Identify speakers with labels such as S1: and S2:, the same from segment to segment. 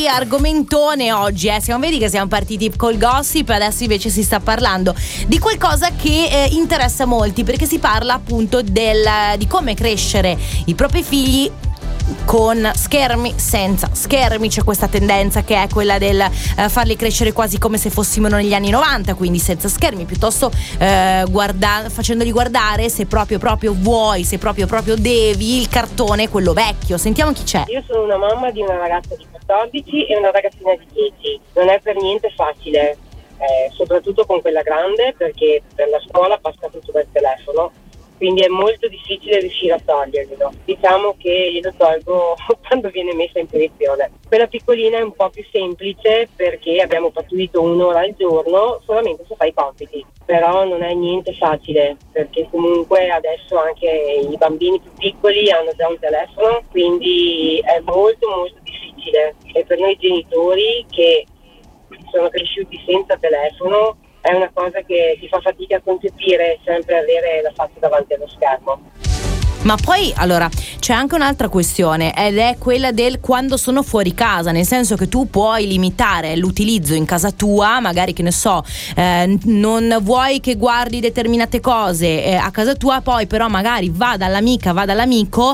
S1: argomentone oggi, vedi che siamo partiti col gossip, adesso invece si sta parlando di qualcosa che interessa molti, perché si parla appunto di come crescere i propri figli con schermi, senza schermi. C'è questa tendenza che è quella del farli crescere quasi come se fossimo negli anni 90, quindi senza schermi, piuttosto facendoli guardare, se proprio vuoi, se proprio devi, il cartone, quello vecchio. Sentiamo chi c'è.
S2: Io sono una mamma di una ragazza di 14 e una ragazzina di 10. Non è per niente facile, soprattutto con quella grande, perché per la scuola passa tutto dal telefono, quindi è molto difficile riuscire a toglierglielo. Diciamo che glielo tolgo quando viene messa in punizione. Quella piccolina è un po' più semplice, perché abbiamo partorito 1 ora al giorno solamente se fa i compiti, però non è niente facile, perché comunque adesso anche i bambini più piccoli hanno già un telefono, quindi è molto difficile. E per noi genitori che sono cresciuti senza telefono è una cosa che ti fa fatica a concepire, sempre avere la faccia davanti allo schermo.
S1: Ma poi, allora, c'è anche un'altra questione, ed è quella del quando sono fuori casa, nel senso che tu puoi limitare l'utilizzo in casa tua, magari, che ne so, non vuoi che guardi determinate cose a casa tua, poi però magari va dall'amico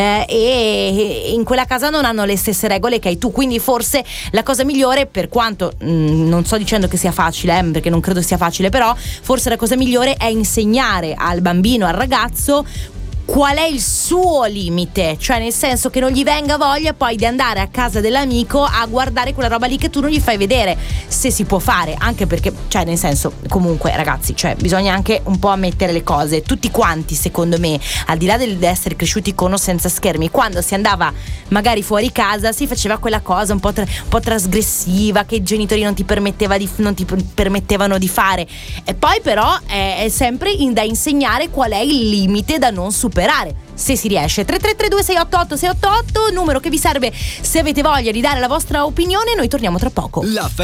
S1: e in quella casa non hanno le stesse regole che hai tu, quindi forse la cosa migliore, per quanto non sto dicendo che sia facile, perché non credo sia facile, però forse la cosa migliore è insegnare al bambino, al ragazzo, qual è il suo limite, cioè nel senso che non gli venga voglia poi di andare a casa dell'amico a guardare quella roba lì che tu non gli fai vedere, se si può fare, anche perché, cioè nel senso, comunque ragazzi, cioè bisogna anche un po' ammettere le cose, tutti quanti, secondo me, al di là di essere cresciuti con o senza schermi, quando si andava magari fuori casa si faceva quella cosa un po' trasgressiva che i genitori non ti permettevano di fare, e poi però è sempre da insegnare qual è il limite da non superare, se si riesce. 333 688 688, numero che vi serve se avete voglia di dare la vostra opinione. Noi torniamo tra poco.